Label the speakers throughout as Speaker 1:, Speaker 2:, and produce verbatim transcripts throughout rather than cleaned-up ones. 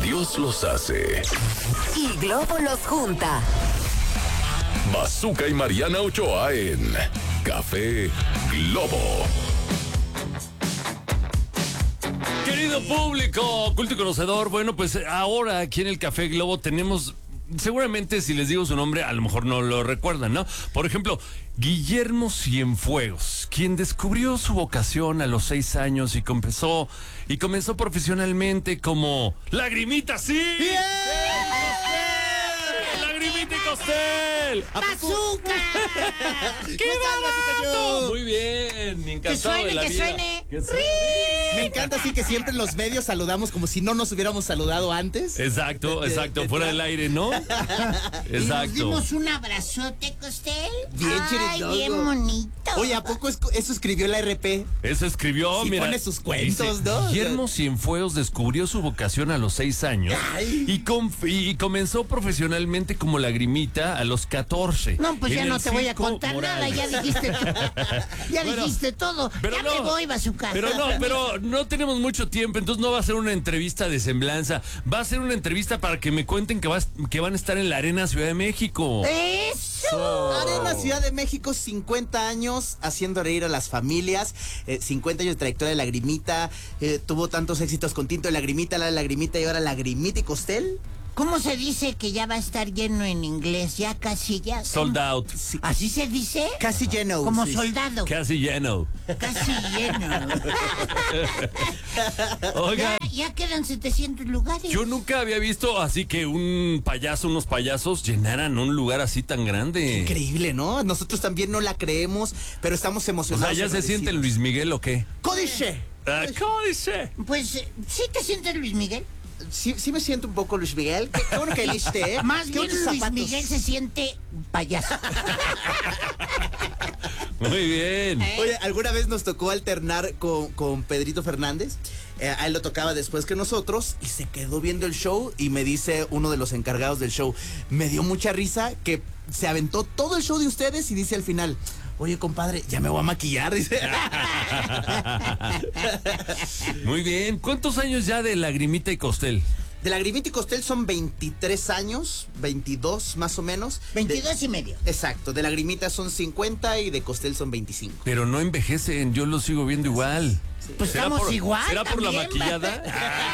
Speaker 1: Dios los hace.
Speaker 2: Y Globo los junta.
Speaker 1: Bazooka y Mariana Ochoa en Café Globo.
Speaker 3: Querido público, culto y conocedor, bueno, pues ahora aquí en el Café Globo tenemos, seguramente si les digo su nombre, a lo mejor no lo recuerdan, ¿no? Por ejemplo, Guillermo Cienfuegos, quien descubrió su vocación a los seis años y comenzó, y comenzó profesionalmente como Lagrimita, sí.
Speaker 4: ¡Bien!
Speaker 3: ¡Lagrimita y Costel!
Speaker 4: ¡Bazooka!
Speaker 3: ¡Qué barato! Muy bien,
Speaker 4: Que
Speaker 3: encantado de
Speaker 4: suene,
Speaker 3: la
Speaker 4: que
Speaker 3: vida.
Speaker 4: suene.
Speaker 3: Que suene.
Speaker 4: Me encanta así que siempre en los medios saludamos como si no nos hubiéramos saludado antes.
Speaker 3: Exacto, exacto, fuera del aire, ¿no?
Speaker 5: Y nos
Speaker 3: Exacto.
Speaker 5: dimos un abrazote, Costel.
Speaker 4: Bien
Speaker 5: Ay,
Speaker 4: chirindogo.
Speaker 5: bien bonito.
Speaker 4: Oye, ¿a poco es- eso escribió la R P?
Speaker 3: Eso escribió,
Speaker 4: Sí
Speaker 3: mira.
Speaker 4: pone sus cuentos,
Speaker 3: dice,
Speaker 4: ¿no?
Speaker 3: Guillermo Cienfuegos descubrió su vocación a los seis años
Speaker 4: Ay.
Speaker 3: y, conf- y comenzó profesionalmente como Lagrimita a los catorce.
Speaker 5: No, pues
Speaker 3: en
Speaker 5: ya
Speaker 3: el
Speaker 5: no te voy a
Speaker 3: Circo
Speaker 5: contar nada,
Speaker 3: Morales.
Speaker 5: ya dijiste todo. Ya
Speaker 3: Bueno,
Speaker 5: dijiste todo.
Speaker 3: pero
Speaker 5: Ya
Speaker 3: no,
Speaker 5: me voy, Bazooka.
Speaker 3: Pero no, pero no tenemos mucho tiempo, entonces no va a ser una entrevista de semblanza. Va a ser una entrevista para que me cuenten que, vas, que van a estar en la Arena Ciudad de México.
Speaker 5: ¡Eso!
Speaker 4: Arena Ciudad de México, cincuenta años haciendo reír a las familias, eh, cincuenta años de trayectoria de Lagrimita, eh, tuvo tantos éxitos con Tinto de Lagrimita, la de Lagrimita y ahora Lagrimita y Costel.
Speaker 5: ¿Cómo se dice que ya va a estar lleno en inglés? Ya casi, ya.
Speaker 3: Sold out.
Speaker 5: ¿Así se dice?
Speaker 4: Casi lleno.
Speaker 5: Como
Speaker 4: sí.
Speaker 5: soldado.
Speaker 3: Casi lleno.
Speaker 5: Casi lleno.
Speaker 3: Oigan.
Speaker 5: Ya, ya quedan setecientos lugares.
Speaker 3: Yo nunca había visto así que un payaso, unos payasos llenaran un lugar así tan grande.
Speaker 4: Increíble, ¿no? Nosotros también no la creemos, pero estamos
Speaker 3: O sea,
Speaker 4: emocionados.
Speaker 3: ¿ya se siente el Luis Miguel o qué?
Speaker 4: ¡Códice!
Speaker 3: Ah, ¿cómo dice?
Speaker 5: Pues, eh, ¿sí te sientes Luis Miguel?
Speaker 4: Sí, sí me siento un poco Luis Miguel. Qué, qué bueno que elegiste, ¿eh?
Speaker 5: Más
Speaker 4: Qué
Speaker 5: bien
Speaker 4: buenos
Speaker 5: Luis
Speaker 4: zapatos.
Speaker 5: Miguel se siente payaso.
Speaker 3: Muy bien.
Speaker 4: Oye, ¿alguna vez nos tocó alternar con, con Pedrito Fernández? Eh, a él lo tocaba después que nosotros y se quedó viendo el show y me dice uno de los encargados del show, me dio mucha risa que se aventó todo el show de ustedes y dice al final, oye, compadre, ya me voy a maquillar, dice.
Speaker 3: Muy bien. ¿Cuántos años ya de Lagrimita y Costel?
Speaker 4: De Lagrimita y Costel son veintitrés años, veintidós más o menos.
Speaker 5: veintidós
Speaker 4: De-
Speaker 5: y medio.
Speaker 4: Exacto, de Lagrimita son cincuenta y de Costel son veinticinco.
Speaker 3: Pero no envejecen, yo los sigo viendo igual.
Speaker 5: Pues
Speaker 3: ¿Será
Speaker 5: estamos
Speaker 3: por-
Speaker 5: igual.
Speaker 3: ¿Será por la
Speaker 5: también,
Speaker 3: maquillada?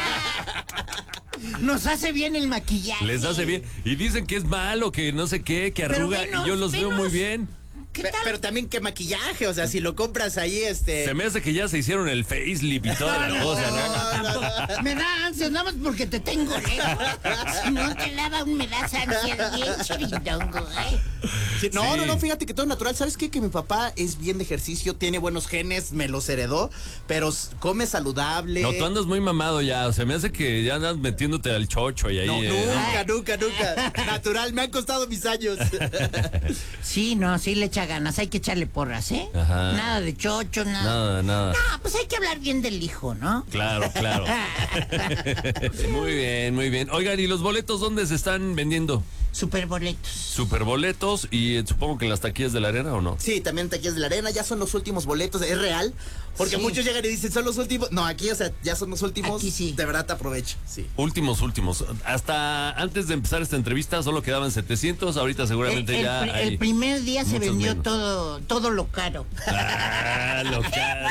Speaker 5: Nos hace bien el maquillaje.
Speaker 3: Les hace bien. Y dicen que es malo, que no sé qué, que
Speaker 5: Pero
Speaker 3: arruga.
Speaker 5: venos,
Speaker 3: y yo los veo
Speaker 5: venos.
Speaker 3: muy bien.
Speaker 5: ¿Qué
Speaker 4: Pe-
Speaker 5: tal?
Speaker 4: Pero también qué maquillaje, o sea, si lo compras ahí, este...
Speaker 3: Se me hace que ya se hicieron el facelift y toda la cosa, ¿no?
Speaker 4: no, no.
Speaker 5: Me da ansias, nada más porque te tengo lejos. Si no te lava un me das ansias bien chirindongo, ¿eh?
Speaker 4: Sí, no,
Speaker 3: Sí.
Speaker 4: no, no, fíjate que todo natural. ¿Sabes qué? Que mi papá es bien de ejercicio, tiene buenos genes, me los heredó, pero s- come saludable.
Speaker 3: No, tú andas muy mamado ya. O sea, me hace que ya andas metiéndote al chocho y ahí.
Speaker 4: No,
Speaker 3: eh,
Speaker 4: nunca, nunca, nunca. Natural, me han costado mis años.
Speaker 5: Sí, no, sí le echa ganas. Hay que echarle porras, ¿eh?
Speaker 3: Ajá.
Speaker 5: Nada de chocho, nada.
Speaker 3: Nada, nada.
Speaker 5: No, pues hay que hablar bien del hijo, ¿no?
Speaker 3: Claro, claro. Muy bien, muy bien. Oigan, ¿y los boletos dónde se están vendiendo?
Speaker 5: Superboletos.
Speaker 3: Superboletos y eh, supongo que en las taquillas de la arena o no.
Speaker 4: Sí, también Taquillas de la Arena, ya son los últimos boletos, es real. Porque
Speaker 5: Sí.
Speaker 4: muchos llegan y dicen, son los últimos. No, aquí, o sea, ya son los últimos.
Speaker 5: Aquí sí.
Speaker 4: De verdad te aprovecho, sí.
Speaker 3: Últimos, últimos. Hasta antes de empezar esta entrevista solo quedaban setecientos. Ahorita seguramente
Speaker 5: El, el
Speaker 3: ya
Speaker 5: pri-
Speaker 3: hay
Speaker 5: el primer día se
Speaker 3: muchos
Speaker 5: vendió
Speaker 3: menos.
Speaker 5: todo, todo lo caro.
Speaker 3: Ah, lo caro.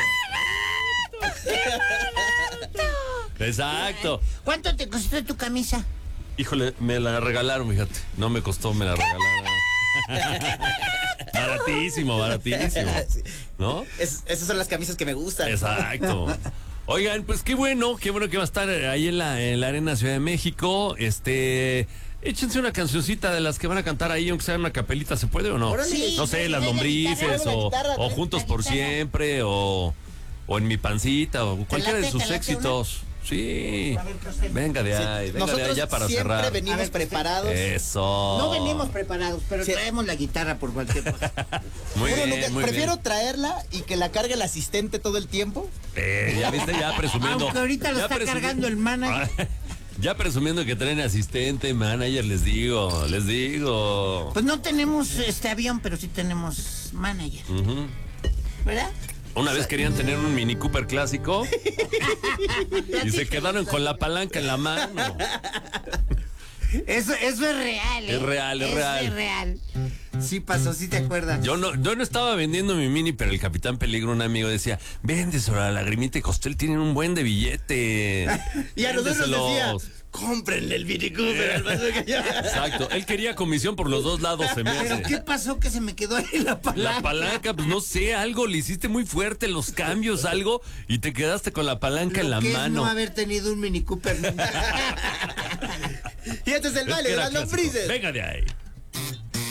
Speaker 3: Exacto.
Speaker 5: ¿Cuánto te costó tu camisa?
Speaker 3: Híjole, me la regalaron, fíjate. No me costó, me la regalaron. Baratísimo, baratísimo.
Speaker 4: Sí.
Speaker 3: ¿No?
Speaker 4: Es- esas son las camisas que me gustan.
Speaker 3: Exacto. Oigan, pues qué bueno, qué bueno que va a estar ahí en la, en la Arena Ciudad de México. Este, échense una cancioncita de las que van a cantar ahí, aunque sea una capelita, ¿se puede o no?
Speaker 4: Órale.
Speaker 5: Sí,
Speaker 3: No sé, las
Speaker 5: trae la
Speaker 3: lombrices
Speaker 5: guitarra,
Speaker 4: trae la
Speaker 3: o,
Speaker 4: guitarra,
Speaker 3: o
Speaker 4: trae
Speaker 3: Juntos
Speaker 5: la
Speaker 3: por
Speaker 5: guitarra.
Speaker 3: Siempre o, o En mi pancita o cualquiera de
Speaker 5: late,
Speaker 3: sus
Speaker 5: te late
Speaker 3: éxitos. Sí.
Speaker 5: A ver, Costel.
Speaker 3: Venga de ahí, venga de
Speaker 4: Nosotros
Speaker 3: allá para
Speaker 4: siempre
Speaker 3: cerrar.
Speaker 4: venimos
Speaker 5: A ver, Costel.
Speaker 4: preparados.
Speaker 3: Eso.
Speaker 5: No venimos preparados, pero
Speaker 4: Sí.
Speaker 5: traemos la guitarra por cualquier cosa.
Speaker 3: Muy
Speaker 4: Uno
Speaker 3: bien,
Speaker 4: nunca-
Speaker 3: muy
Speaker 4: prefiero
Speaker 3: bien.
Speaker 4: traerla y que la cargue el asistente todo el tiempo.
Speaker 3: Eh, ya viste, ya presumiendo.
Speaker 5: Aunque ahorita lo
Speaker 3: Ya
Speaker 5: está
Speaker 3: presumi-
Speaker 5: cargando el manager.
Speaker 3: Ya presumiendo que traen asistente, manager, les digo, les digo.
Speaker 5: Pues no tenemos este avión, pero sí tenemos manager.
Speaker 3: Ujú.
Speaker 5: ¿Verdad?
Speaker 3: Una vez querían tener un Mini Cooper clásico y se quedaron con la palanca en la mano.
Speaker 5: Eso, eso es real, ¿eh?
Speaker 3: Es real, es
Speaker 5: Eso
Speaker 3: real.
Speaker 5: Es real. Sí pasó, sí te acuerdas.
Speaker 3: Yo no, yo no estaba vendiendo mi Mini, pero el Capitán Peligro, un amigo, decía, vende sobre la Lagrimita y Costel, tienen un buen de billete.
Speaker 4: Y a nosotros nos decía,
Speaker 3: Véndeselos.
Speaker 4: cómprenle el Mini Cooper al bazooka.
Speaker 3: Exacto, él quería comisión por los dos lados, se me
Speaker 5: ¿Pero
Speaker 3: hace.
Speaker 5: qué pasó que se me quedó ahí la palanca?
Speaker 3: La palanca, pues no sé, algo, le hiciste muy fuerte los cambios, algo, y te quedaste con la palanca en la
Speaker 5: ¿Qué es
Speaker 3: mano.
Speaker 5: no haber tenido un Mini Cooper nunca?
Speaker 4: Y este es el
Speaker 3: Es
Speaker 4: baile
Speaker 3: que
Speaker 4: de
Speaker 3: era
Speaker 4: las
Speaker 3: clásico.
Speaker 4: lombrices.
Speaker 3: Venga de ahí.